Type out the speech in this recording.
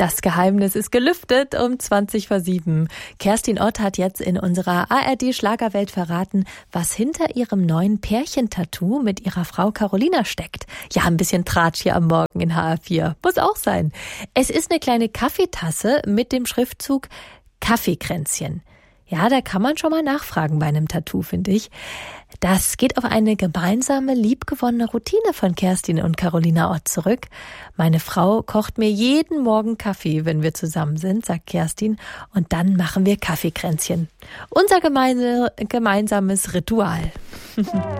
Das Geheimnis ist gelüftet um 7:20. Kerstin Ott hat jetzt in unserer ARD-Schlagerwelt verraten, was hinter ihrem neuen Pärchentattoo mit ihrer Frau Carolina steckt. Ja, ein bisschen Tratsch hier am Morgen in HR4. Muss auch sein. Es ist eine kleine Kaffeetasse mit dem Schriftzug Kaffeekränzchen. Ja, da kann man schon mal nachfragen bei einem Tattoo, finde ich. Das geht auf eine gemeinsame, liebgewonnene Routine von Kerstin und Carolina Ott zurück. Meine Frau kocht mir jeden Morgen Kaffee, wenn wir zusammen sind, sagt Kerstin. Und dann machen wir Kaffeekränzchen. Unser gemeinsames Ritual.